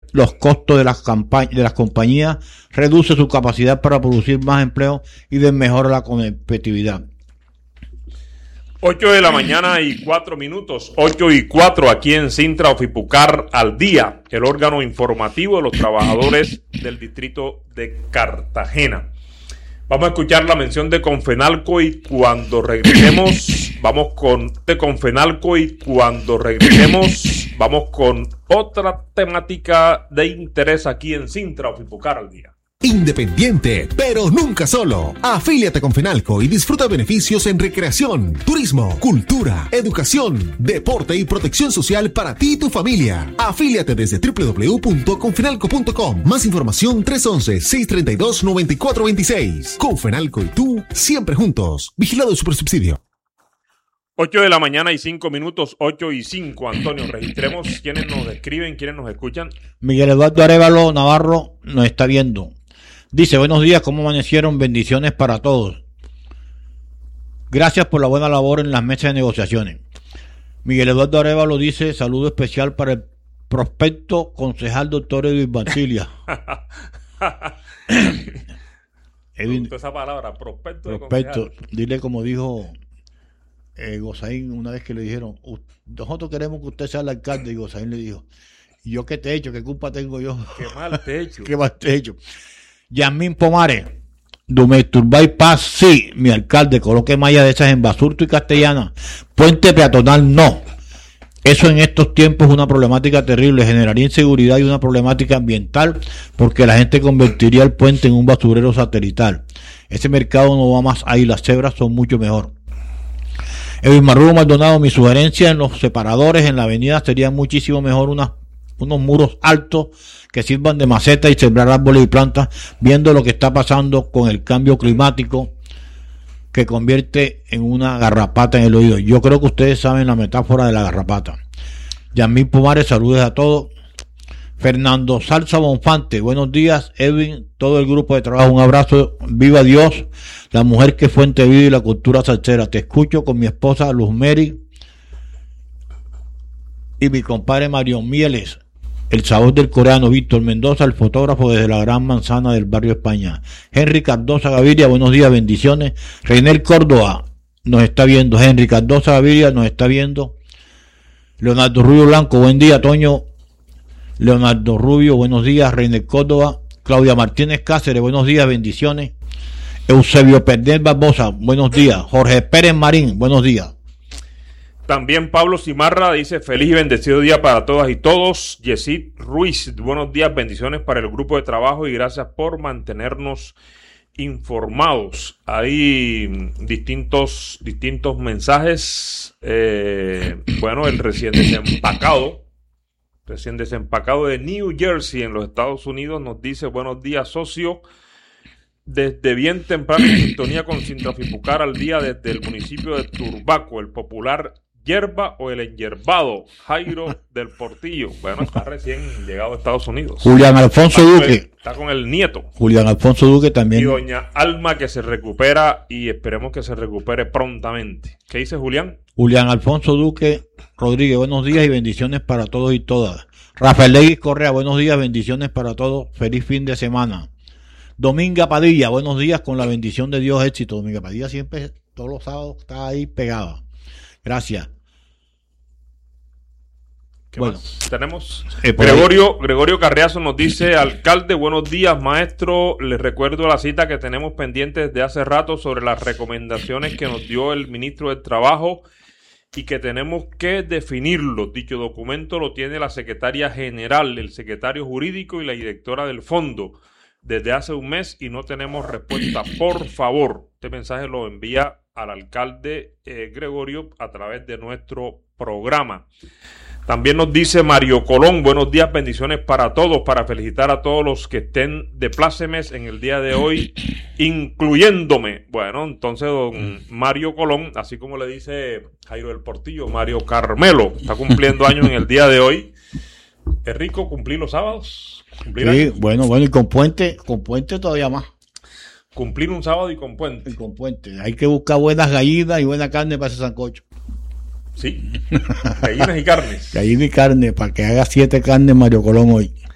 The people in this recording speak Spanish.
los costos de las compañías, reduce su capacidad para producir más empleo y desmejora la competitividad. 8 de la mañana y 4 minutos, 8 y 4 aquí en Cintra Ofipucar al día, el órgano informativo de los trabajadores del distrito de Cartagena. Vamos a escuchar la mención de Confenalco y cuando regresemos vamos con otra temática de interés aquí en Cintra Ofipucar al día. Independiente, pero nunca solo. Afíliate con Fenalco y disfruta beneficios en recreación, turismo, cultura, educación, deporte y protección social para ti y tu familia. Afíliate desde www.confenalco.com. Más información 311-632-9426. Confenalco y tú, siempre juntos. Vigilado Supersubsidio. 8 de la mañana y 5 minutos, 8 y 5. Antonio, registremos quienes nos escriben, quienes nos escuchan. Miguel Eduardo Arévalo Navarro nos está viendo. Dice, buenos días, ¿cómo amanecieron? Bendiciones para todos. Gracias por la buena labor en las mesas de negociaciones. Miguel Eduardo Arévalo dice, saludo especial para el prospecto concejal doctor Edwin Bancilia. Esa palabra, prospecto. Dile como dijo Gozaín una vez que le dijeron, nosotros queremos que usted sea el alcalde, y Gozaín le dijo, ¿y yo qué te he hecho? ¿Qué culpa tengo yo? ¿Qué mal te he hecho? ¿Qué mal te he hecho? Yasmín Pomares, Dumesturbay Paz, sí, mi alcalde, coloque mallas de esas en Basurto y Castellana. Puente peatonal, no. Eso en estos tiempos es una problemática terrible, generaría inseguridad y una problemática ambiental, porque la gente convertiría el puente en un basurero satelital. Ese mercado no va más ahí, las cebras son mucho mejor. Edwin Marrugo Maldonado, mi sugerencia en los separadores en la avenida sería muchísimo mejor unos muros altos que sirvan de maceta y sembrar árboles y plantas, viendo lo que está pasando con el cambio climático que convierte en una garrapata en el oído. Yo creo que ustedes saben la metáfora de la garrapata. Yasmín Pomares, saludos a todos. Fernando Salsa Bonfante, buenos días, Edwin, todo el grupo de trabajo, un abrazo, viva Dios, la mujer que fuente de vida y la cultura salsera. Te escucho con mi esposa Luz Mary y mi compadre Mario Mieles. El sabor del coreano, Víctor Mendoza, el fotógrafo desde la Gran Manzana del barrio España. Henry Cardosa Gaviria, buenos días, bendiciones. Reynel Córdoba nos está viendo. Henry Cardosa Gaviria nos está viendo. Leonardo Rubio Blanco, buen día, Toño. Leonardo Rubio, buenos días. Reynel Córdoba. Claudia Martínez Cáceres, buenos días, bendiciones. Eusebio Perdel Barbosa, buenos días. Jorge Pérez Marín, buenos días. También Pablo Cimarra dice, feliz y bendecido día para todas y todos. Yesid Ruiz, buenos días, bendiciones para el grupo de trabajo y gracias por mantenernos informados. Hay distintos mensajes. Bueno, el recién desempacado de New Jersey en los Estados Unidos nos dice, buenos días, socio. Desde bien temprano en sintonía con Cintra Ofipucar al día desde el municipio de Turbaco, el popular Yerba o el Enyerbado, Jairo del Portillo. Bueno, está recién llegado a Estados Unidos. Julián Alfonso Duque. Está con el nieto. Julián Alfonso Duque también. Y doña Alma, que se recupera y esperemos que se recupere prontamente. ¿Qué dice Julián? Julián Alfonso Duque Rodríguez, buenos días y bendiciones para todos y todas. Rafael Leguis Correa, buenos días, bendiciones para todos. Feliz fin de semana. Dominga Padilla, buenos días, con la bendición de Dios, éxito. Dominga Padilla siempre, todos los sábados, está ahí pegada. Gracias. ¿Qué bueno, más? Tenemos Gregorio Carriazo nos dice, alcalde, buenos días, maestro. Les recuerdo la cita que tenemos pendiente desde hace rato sobre las recomendaciones que nos dio el ministro del Trabajo y que tenemos que definirlo. Dicho documento lo tiene la secretaria general, el secretario jurídico y la directora del fondo desde hace un mes y no tenemos respuesta. Por favor, este mensaje lo envía al alcalde Gregorio a través de nuestro programa. También nos dice Mario Colón, buenos días, bendiciones para todos, para felicitar a todos los que estén de plácemes en el día de hoy, incluyéndome. Bueno, entonces don Mario Colón, así como le dice Jairo del Portillo, Mario Carmelo, está cumpliendo años en el día de hoy. ¿Es rico cumplir los sábados? ¿Cumplir sí, años? bueno, y con puente todavía más. Cumplir un sábado y con puente. Y con puente. Hay que buscar buenas gallinas y buena carne para ese sancocho. Sí, gallinas y carnes. Gallina y carne, para que haga 7 carnes Mario Colón hoy.